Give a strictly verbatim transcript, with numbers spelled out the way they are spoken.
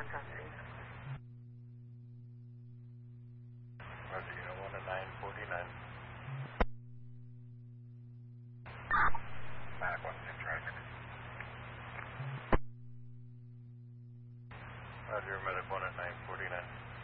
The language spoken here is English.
Copy. Roger, you know, one at nine forty-nine. Back one, six traffic. Roger, met at one at nine forty-nine.